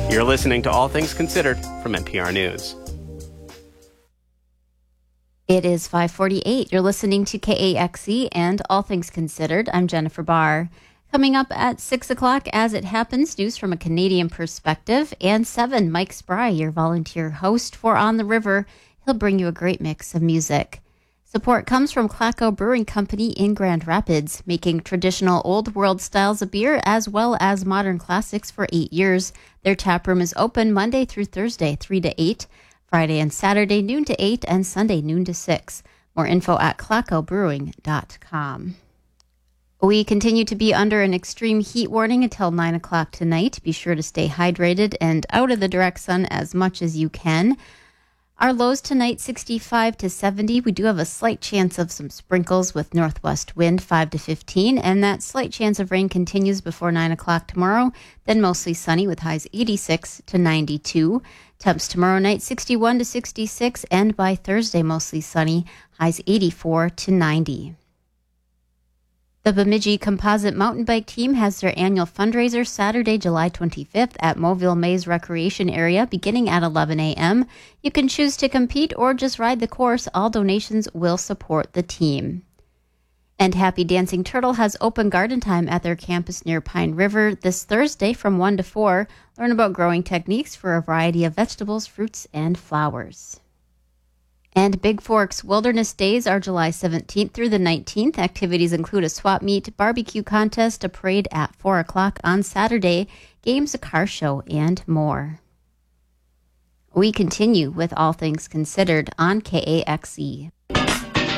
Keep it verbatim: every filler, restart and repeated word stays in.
You're listening to All Things Considered from N P R News. It is five forty-eight. You're listening to K A X E and All Things Considered. I'm Jennifer Barr. Coming up at six o'clock, as it happens, news from a Canadian perspective. And seven, Mike Spry, your volunteer host for On the River. He'll bring you a great mix of music. Support comes from Clacko Brewing Company in Grand Rapids, making traditional old world styles of beer as well as modern classics for eight years. Their tap room is open Monday through Thursday, three to eight, Friday and Saturday, noon to eight, and Sunday, noon to six. More info at clacko brewing dot com. We continue to be under an extreme heat warning until nine o'clock tonight. Be sure to stay hydrated and out of the direct sun as much as you can. Our lows tonight, sixty-five to seventy. We do have a slight chance of some sprinkles with northwest wind, five to fifteen, and that slight chance of rain continues before nine o'clock tomorrow. Then mostly sunny with highs eighty-six to ninety-two. Temps tomorrow night, sixty-one to sixty-six, and by Thursday, mostly sunny, highs eighty-four to ninety. The Bemidji Composite Mountain Bike Team has their annual fundraiser Saturday, July twenty-fifth at Mobile Maze Recreation Area beginning at eleven a.m. You can choose to compete or just ride the course. All donations will support the team. And Happy Dancing Turtle has open garden time at their campus near Pine River this Thursday from one to four. Learn about growing techniques for a variety of vegetables, fruits, and flowers. And Big Forks Wilderness Days are July seventeenth through the nineteenth. Activities include a swap meet, barbecue contest, a parade at four o'clock on Saturday, games, a car show, and more. We continue with All Things Considered on K A X E.